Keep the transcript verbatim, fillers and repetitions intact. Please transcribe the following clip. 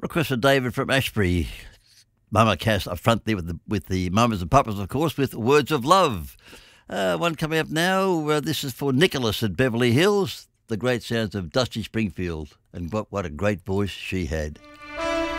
request for David from Ashbury. Mama Cass up front there with the with the mamas and papas, of course, with Words of Love. Uh, one coming up now. Uh, this is for Nicholas at Beverly Hills. The great sounds of Dusty Springfield, and what what a great voice she had.